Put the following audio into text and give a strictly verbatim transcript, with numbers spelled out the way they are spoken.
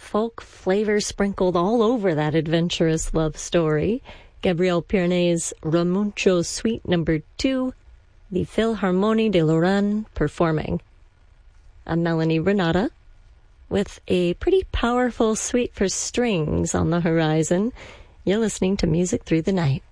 folk flavor sprinkled all over that adventurous love story. Gabriel Piernet's Ramuncho Suite Number Two, the Philharmonie de Lorraine performing. I'm Melanie Renata, with a pretty powerful suite for strings on the horizon. You're listening to Music Through the Night.